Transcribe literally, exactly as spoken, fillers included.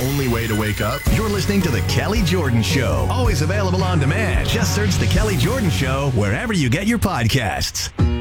only way to wake up? You're listening to The Kelly Jordan Show. Always available on demand. Just search The Kelly Jordan Show wherever you get your podcasts.